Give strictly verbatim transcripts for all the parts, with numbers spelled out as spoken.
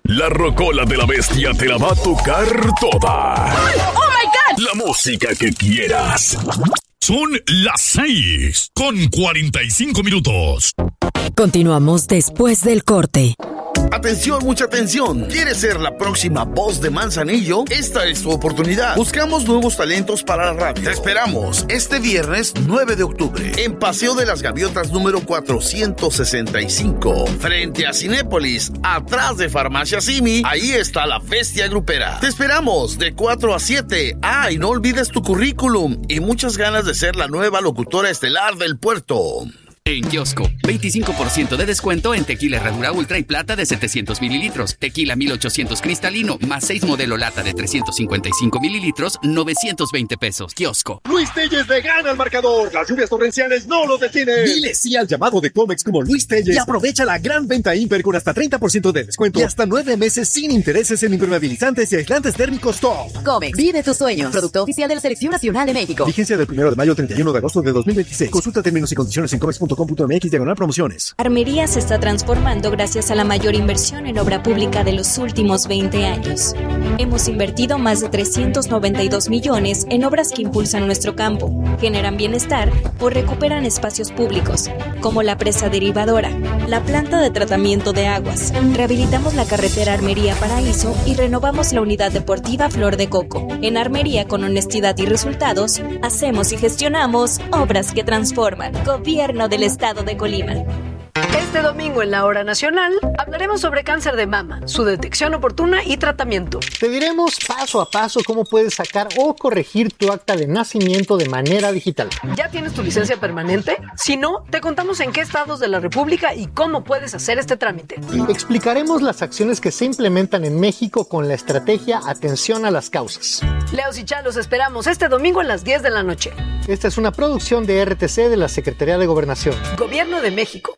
La rocola de la bestia te la va a tocar toda. ¡Oh, my God! La música que quieras. Son las seis con cuarenta y cinco minutos. Continuamos después del corte. Atención, mucha atención. ¿Quieres ser la próxima voz de Manzanillo? Esta es tu oportunidad. Buscamos nuevos talentos para la radio. Te esperamos este viernes nueve de octubre en Paseo de las Gaviotas número cuatrocientos sesenta y cinco, frente a Cinépolis, atrás de Farmacia Simi. Ahí está la bestia grupera. Te esperamos de cuatro a siete. Ah, y no olvides tu currículum y muchas ganas de ser la nueva locutora estelar del puerto. En Kiosco, veinticinco por ciento de descuento en tequila Herradura Ultra y Plata de setecientos mililitros, tequila mil ochocientos cristalino, más seis modelo lata de trescientos cincuenta y cinco mililitros, novecientos veinte pesos. Kiosco. Luis Telles le gana al marcador. Las lluvias torrenciales no lo detienen. Dile sí al llamado de Comex como Luis Telles y aprovecha la gran venta Imper con hasta treinta por ciento de descuento y hasta nueve meses sin intereses en impermeabilizantes y aislantes térmicos top. Comex, vive tus sueños. Producto oficial de la Selección Nacional de México. Vigencia del primero de mayo al treinta y uno de agosto de dos mil veintiséis. Consulta términos y condiciones en comex punto com punto mx diagonal promociones. Armería se está transformando gracias a la mayor inversión en obra pública de los últimos veinte años. Hemos invertido más de trescientos noventa y dos millones en obras que impulsan nuestro campo, generan bienestar o recuperan espacios públicos, como la presa derivadora, la planta de tratamiento de aguas. Rehabilitamos la carretera Armería Paraíso y renovamos la unidad deportiva Flor de Coco. En Armería, con honestidad y resultados, hacemos y gestionamos obras que transforman. Gobierno del Estado de Colima. Este domingo en la Hora Nacional hablaremos sobre cáncer de mama, su detección oportuna y tratamiento. Te diremos paso a paso cómo puedes sacar o corregir tu acta de nacimiento de manera digital. ¿Ya tienes tu licencia permanente? Si no, te contamos en qué estados de la República y cómo puedes hacer este trámite. Explicaremos las acciones que se implementan en México con la estrategia Atención a las Causas. Leos y Chalos esperamos este domingo a las diez de la noche. Esta es una producción de R T C de la Secretaría de Gobernación. Gobierno de México.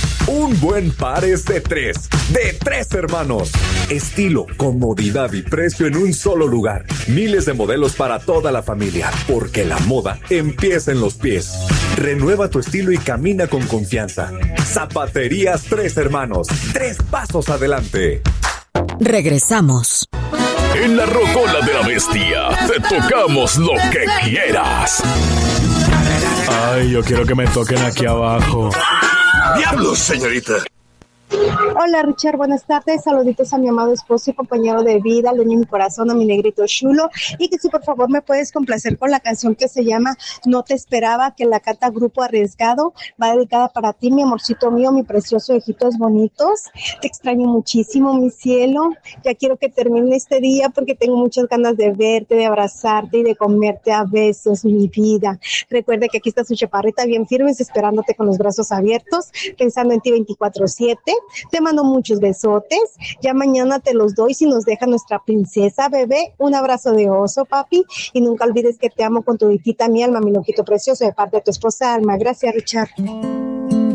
Un buen par es de tres, de tres hermanos. Estilo, comodidad y precio en un solo lugar. Miles de modelos para toda la familia, porque la moda empieza en los pies. Renueva tu estilo y camina con confianza. Zapaterías Tres Hermanos, tres pasos adelante. Regresamos. En la rocola de la bestia, te tocamos lo que quieras. Ay, yo quiero que me toquen aquí abajo. ¡Diablos, señorita! Hola, Richard, buenas tardes. Saluditos a mi amado esposo y compañero de vida, al dueño de mi corazón, a mi negrito chulo. Y que si por favor me puedes complacer con la canción que se llama No te esperaba, que la canta Grupo Arriesgado. Va dedicada para ti, mi amorcito mío, mi precioso hijitos bonitos. Te extraño muchísimo, mi cielo. Ya quiero que termine este día porque tengo muchas ganas de verte, de abrazarte y de comerte a besos, mi vida. Recuerde que aquí está su chaparrita bien firmes, esperándote con los brazos abiertos, pensando en ti veinticuatro siete. Te mando muchos besotes. Ya mañana te los doy si nos deja nuestra princesa, bebé. Un abrazo de oso, papi. Y nunca olvides que te amo con tu hijita, mi alma, mi loquito precioso, de parte de tu esposa Alma. Gracias, Richard.